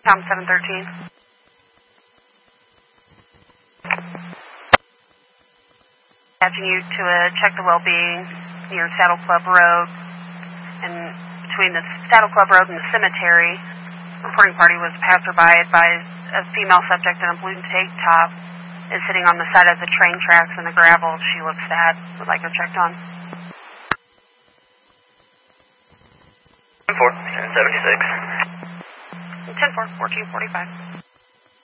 Tom 713. Asking you to check the well-being near Saddle Club Road, and between the Saddle Club Road and the cemetery. Reporting party was a passerby advised a female subject in a blue tank top is sitting on the side of the train tracks in the gravel. She looks sad. Would like her checked on. 10-4, 76. 10-4, 1445.